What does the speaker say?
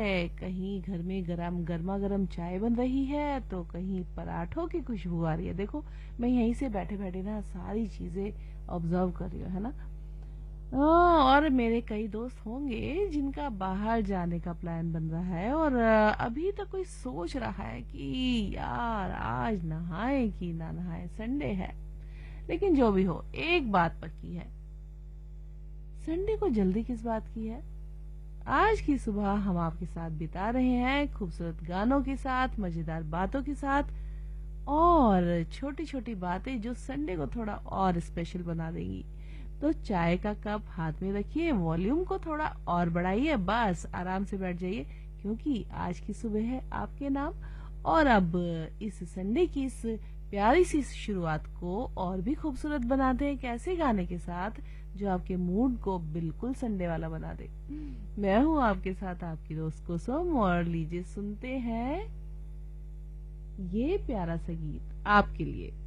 है, कहीं घर में गर्मा गर्म चाय बन रही है, तो कहीं पराठों की खुशबू आ रही है। देखो, मैं यहीं से बैठे बैठे ना सारी चीजें ऑब्जर्व कर रही हूँ, है ना। और मेरे कई दोस्त होंगे जिनका बाहर जाने का प्लान बन रहा है, और अभी तक कोई सोच रहा है कि यार आज नहाए कि ना नहाए, संडे है। लेकिन जो भी हो, एक बात पक्की है, संडे को जल्दी किस बात की है। आज की सुबह हम आपके साथ बिता रहे हैं खूबसूरत गानों के साथ, मजेदार बातों के साथ, और छोटी छोटी बातें जो संडे को थोड़ा और स्पेशल बना देंगी। तो चाय का कप हाथ में रखिए, वॉल्यूम को थोड़ा और बढ़ाइए, बस आराम से बैठ जाइए, क्योंकि आज की सुबह है आपके नाम। और अब इस संडे की इस प्यारी सी शुरुआत को और भी खूबसूरत बनाते हैं कैसे गाने के साथ, जो आपके मूड को बिल्कुल संडे वाला बना दे। मैं हूँ आपके साथ आपकी दोस्त कुसुम, और लीजिए सुनते हैं ये प्यारा सा गीत आपके लिए।